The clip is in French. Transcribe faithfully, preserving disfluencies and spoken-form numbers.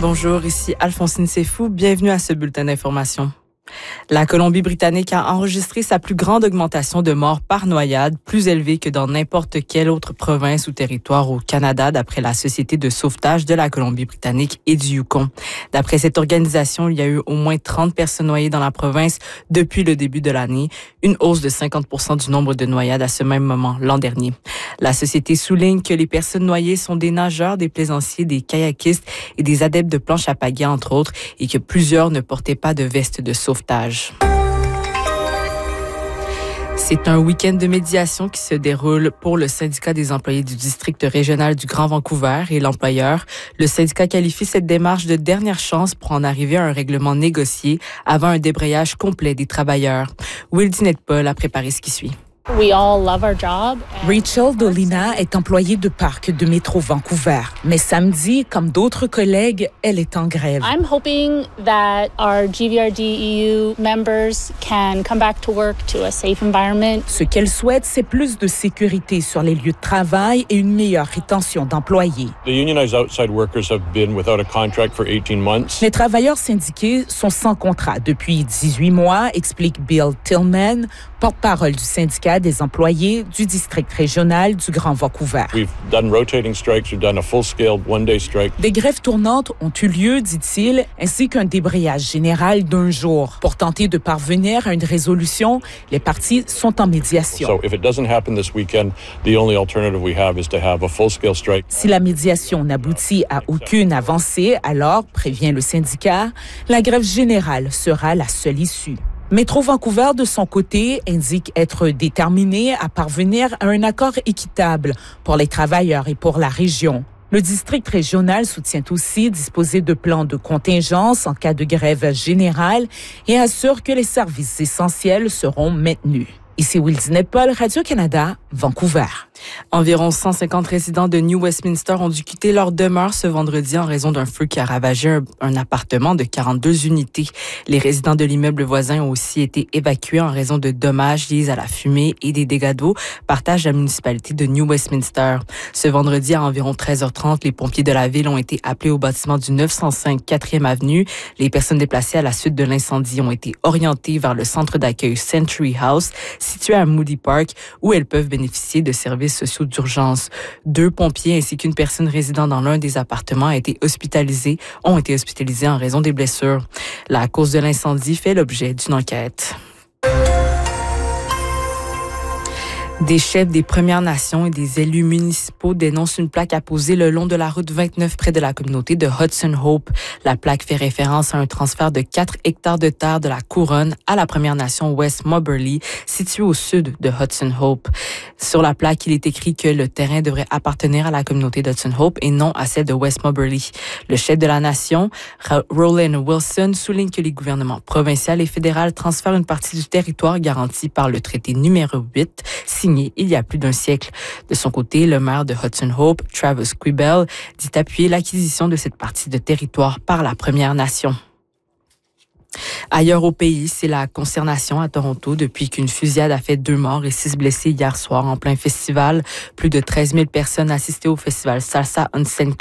Bonjour, ici Alphonsine Sefou. Bienvenue à ce bulletin d'information. La Colombie-Britannique a enregistré sa plus grande augmentation de morts par noyade, plus élevée que dans n'importe quelle autre province ou territoire au Canada, d'après la Société de sauvetage de la Colombie-Britannique et du Yukon. D'après cette organisation, il y a eu au moins trente personnes noyées dans la province depuis le début de l'année, une hausse de cinquante pour cent du nombre de noyades à ce même moment l'an dernier. La Société souligne que les personnes noyées sont des nageurs, des plaisanciers, des kayakistes et des adeptes de planche à pagaie, entre autres, et que plusieurs ne portaient pas de veste de sauvetage. C'est un week-end de médiation qui se déroule pour le syndicat des employés du district régional du Grand Vancouver et l'employeur. Le syndicat qualifie cette démarche de dernière chance pour en arriver à un règlement négocié avant un débrayage complet des travailleurs. Will Dinette-Paul a préparé ce qui suit. We all love our job. Rachel Dolina est employée de parc de Métro Vancouver. Mais samedi, comme d'autres collègues, elle est en grève. I'm hoping that our G V R D E U members can come back to work to a safe environment. Ce qu'elle souhaite, c'est plus de sécurité sur les lieux de travail et une meilleure rétention d'employés. The unionized outside workers have been without a contract for eighteen months. Les travailleurs syndiqués sont sans contrat depuis dix-huit mois, explique Bill Tillman, porte-parole du syndicat des employés du district régional du Grand Vancouver. We've done rotating strikes, we've done a full-scale one-day strike. Des grèves tournantes ont eu lieu, dit-il, ainsi qu'un débrayage général d'un jour. Pour tenter de parvenir à une résolution, les parties sont en médiation. So if it doesn't happen this weekend, the only alternative we have is to have a full-scale strike. Si la médiation n'aboutit à aucune avancée, alors, prévient le syndicat, la grève générale sera la seule issue. Métro Vancouver, de son côté, indique être déterminé à parvenir à un accord équitable pour les travailleurs et pour la région. Le district régional soutient aussi disposer de plans de contingence en cas de grève générale et assure que les services essentiels seront maintenus. Ici Will Dinette-Paul, Radio-Canada, Vancouver. Environ cent cinquante résidents de New Westminster ont dû quitter leur demeure ce vendredi en raison d'un feu qui a ravagé un, un appartement de quarante-deux unités. Les résidents de l'immeuble voisin ont aussi été évacués en raison de dommages liés à la fumée et des dégâts d'eau, partage la municipalité de New Westminster. Ce vendredi, à environ treize heures trente, les pompiers de la ville ont été appelés au bâtiment du neuf cent cinq quatrième avenue. Les personnes déplacées à la suite de l'incendie ont été orientées vers le centre d'accueil Century House, situé à Moody Park, où elles peuvent bénéficier de services sociaux d'urgence. Deux pompiers ainsi qu'une personne résidant dans l'un des appartements a été hospitalisés, ont été hospitalisés en raison des blessures. La cause de l'incendie fait l'objet d'une enquête. Des chefs des Premières Nations et des élus municipaux dénoncent une plaque apposée le long de la route vingt-neuf près de la communauté de Hudson Hope. La plaque fait référence à un transfert de quatre hectares de terre de la couronne à la Première Nation West Moberly, située au sud de Hudson Hope. Sur la plaque, il est écrit que le terrain devrait appartenir à la communauté d'Hudson Hope et non à celle de West Moberly. Le chef de la nation, Roland Wilson, souligne que les gouvernements provincial et fédéral transfèrent une partie du territoire garanti par le traité numéro huit, signé il y a plus d'un siècle. De son côté, le maire de Hudson Hope, Travis Quibell, dit appuyer l'acquisition de cette partie de territoire par la Première Nation. Ailleurs au pays, c'est la consternation à Toronto depuis qu'une fusillade a fait deux morts et six blessés hier soir en plein festival. Plus de treize mille personnes assistaient au festival Salsa on Saint